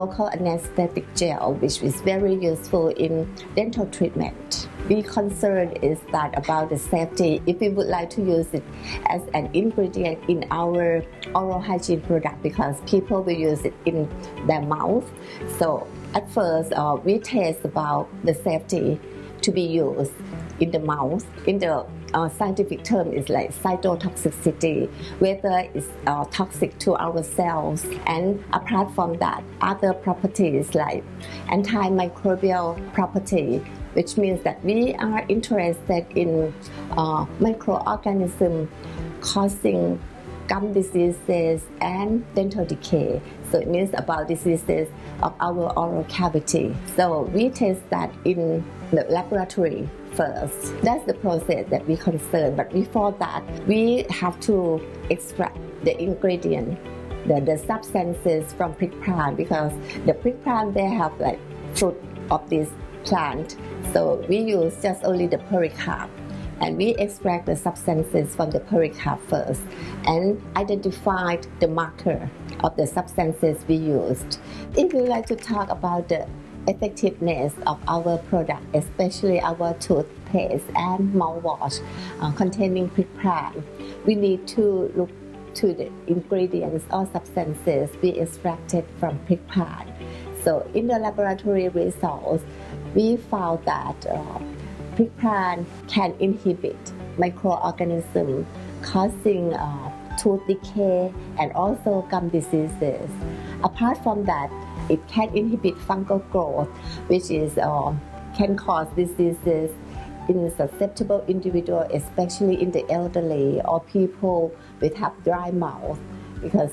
local anesthetic gel, which is very useful in dental treatment. The concern is that about the safety, if we would like to use it as an ingredient in our oral hygiene product, because people will use it in their mouth. So at first, we test about the safety to be used in the mouth. In the scientific term is like cytotoxicity, whether it's toxic to our cells. And apart from that, other properties like antimicrobial property, which means that we are interested in microorganisms causing gum diseases and dental decay. So it means about diseases of our oral cavity. So we test that in the laboratory first. That's the process that we concern. But before that, we have to extract the ingredient, the substances from prik pran, because the prik pran, they have like fruit of this plant. So we use just only the pericarp, and we extract the substances from the pericarp first and identify the marker of the substances we used. If you like to talk about the effectiveness of our product, especially our toothpaste and mouthwash containing prik pran, we need to look to the ingredients or substances we extracted from prik pran. So in the laboratory results, we found that prik pran can inhibit microorganisms causing tooth decay and also gum diseases. Apart from that, it can inhibit fungal growth, which is can cause diseases in susceptible individuals, especially in the elderly or people with have dry mouth, because